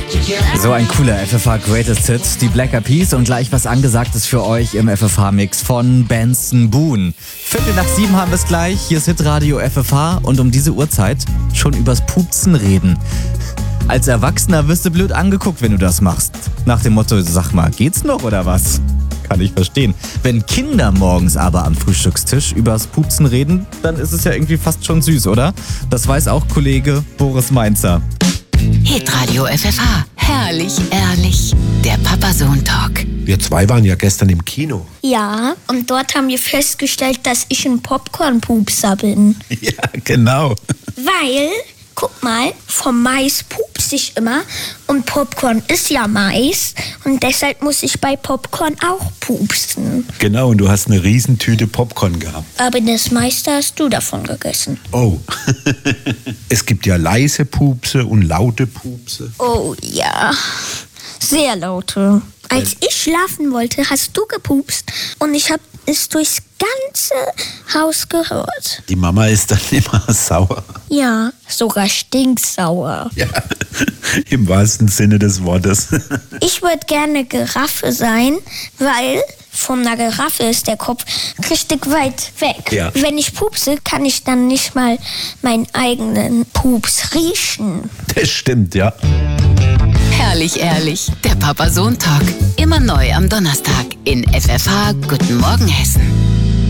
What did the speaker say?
So ein cooler FFH Greatest Hit, die Black Eyed Peas und gleich was Angesagtes für euch im FFH-Mix von Benson Boone. 7:15 haben wir es gleich, hier ist Hitradio FFH und um diese Uhrzeit schon übers Pupsen reden. Als Erwachsener wirst du blöd angeguckt, wenn du das machst. Nach dem Motto, sag mal, geht's noch oder was? Kann ich verstehen. Wenn Kinder morgens aber am Frühstückstisch übers Pupsen reden, dann ist es ja irgendwie fast schon süß, oder? Das weiß auch Kollege Boris Mainzer. Hitradio FFH. Herrlich, ehrlich. Der Papa-Sohn-Talk. Wir zwei waren ja gestern im Kino. Ja, und dort haben wir festgestellt, dass ich ein Popcorn-Pupser bin. Ja, genau. Weil, guck mal, vom Mais pupse ich immer und Popcorn ist ja Mais und deshalb muss ich bei Popcorn auch pupsen. Genau, und du hast eine Riesentüte Popcorn gehabt. Aber das meiste hast du davon gegessen. Oh. Es gibt ja leise Pupse und laute Pupse. Oh ja, sehr laute. Als ich schlafen wollte, hast du gepupst und ich habe es durchs ganze Haus gehört. Die Mama ist dann immer sauer. Ja, sogar stinksauer. Ja, im wahrsten Sinne des Wortes. Ich würde gerne Giraffe sein, weil von einer Giraffe ist der Kopf richtig weit weg. Ja. Wenn ich pupse, kann ich dann nicht mal meinen eigenen Pups riechen. Das stimmt, ja. Herrlich, ehrlich. Der Papa-Sohn-Talk. Immer neu am Donnerstag in FFH. Guten Morgen, Hessen.